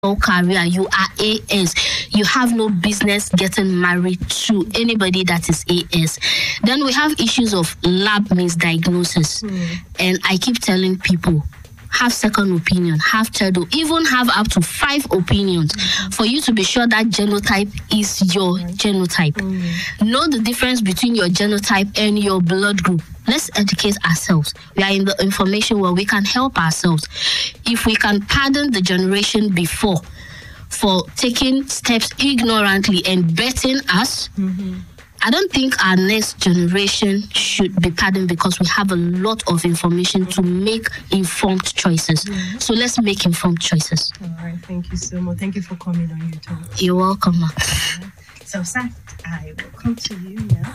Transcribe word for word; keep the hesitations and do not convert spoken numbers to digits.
career, you are A S. You have no business getting married to anybody that is A S. Then we have issues of lab misdiagnosis. Mm. And I keep telling people, have second opinion, have third, even have up to five opinions mm-hmm. for you to be sure that genotype is your right. genotype. Mm-hmm. Know the difference between your genotype and your blood group. Let's educate ourselves. We are in the information where we can help ourselves. If we can pardon the generation before for taking steps ignorantly and betting us, mm-hmm. I don't think our next generation should be pardoned because we have a lot of information to make informed choices. Mm-hmm. So let's make informed choices. All right. Thank you so much. Thank you for coming on YouTube. You're welcome, ma. So, Seth, I will come to you now.